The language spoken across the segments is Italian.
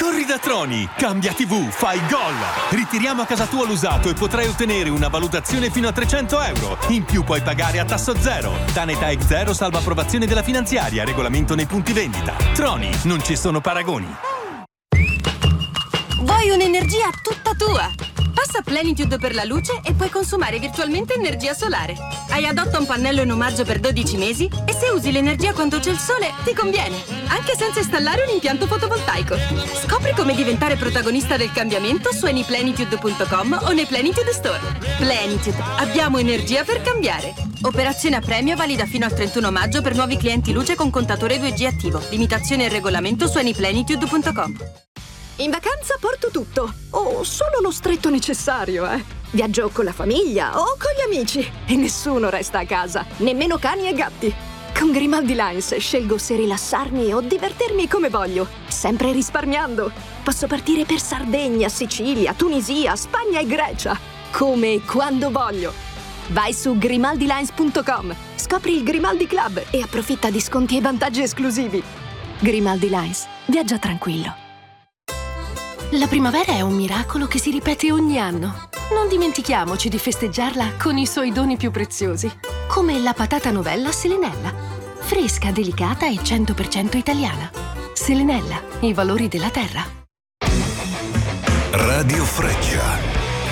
Corri da Troni, cambia TV, fai gol! Ritiriamo a casa tua l'usato e potrai ottenere una valutazione fino a 300 euro. In più puoi pagare a tasso zero. Tanetech Zero salva approvazione della finanziaria, regolamento nei punti vendita. Troni, non ci sono paragoni. Vuoi un'energia tutta tua? Passa Plenitude per la luce e puoi consumare virtualmente energia solare. Hai Adotta un pannello in omaggio per 12 mesi e se usi l'energia quando c'è il sole ti conviene, anche senza installare un impianto fotovoltaico. Scopri come diventare protagonista del cambiamento su anyplenitude.com o nei Plenitude Store. Plenitude, abbiamo energia per cambiare. Operazione a premio valida fino al 31 maggio per nuovi clienti luce con contatore 2G attivo. Limitazione e regolamento su anyplenitude.com. In vacanza porto tutto, o solo lo stretto necessario, Viaggio con la famiglia o con gli amici e nessuno resta a casa, nemmeno cani e gatti. Con Grimaldi Lines scelgo se rilassarmi o divertirmi come voglio, sempre risparmiando. Posso partire per Sardegna, Sicilia, Tunisia, Spagna e Grecia, come e quando voglio. Vai su grimaldilines.com, scopri il Grimaldi Club e approfitta di sconti e vantaggi esclusivi. Grimaldi Lines, viaggia tranquillo. La primavera è un miracolo che si ripete ogni anno. Non dimentichiamoci di festeggiarla con i suoi doni più preziosi, come la patata novella Selenella. Fresca, delicata e 100% italiana. Selenella, i valori della terra. Radio Freccia.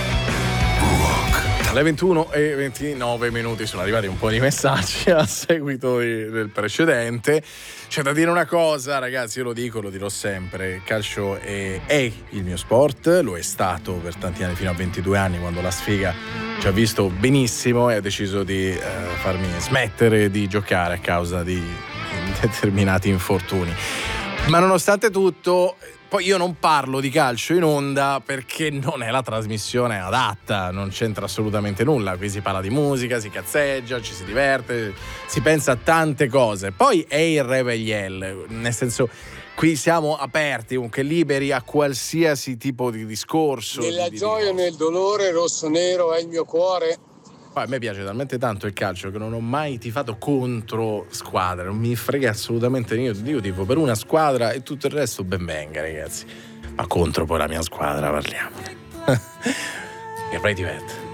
Alle 21 e 29 minuti sono arrivati un po' di messaggi a seguito del precedente. C'è da dire una cosa, ragazzi, io lo dico, lo dirò sempre: il calcio è il mio sport, lo è stato per tanti anni, fino a 22 anni, quando la sfiga ci ha visto benissimo e ha deciso di farmi smettere di giocare a causa di determinati infortuni. Ma nonostante tutto, poi io non parlo di calcio in onda perché non è la trasmissione adatta, non c'entra assolutamente nulla. Qui si parla di musica, si cazzeggia, ci si diverte, si pensa a tante cose. Poi è il Revegliel, nel senso, qui siamo aperti, comunque liberi a qualsiasi tipo di discorso. Nella gioia e nel dolore, rosso-nero è il mio cuore. Poi a me piace talmente tanto il calcio che non ho mai tifato contro squadre, non mi frega assolutamente niente. Io tifo per una squadra e tutto il resto ben venga, ragazzi. Ma contro poi la mia squadra parliamo. E poi diventa.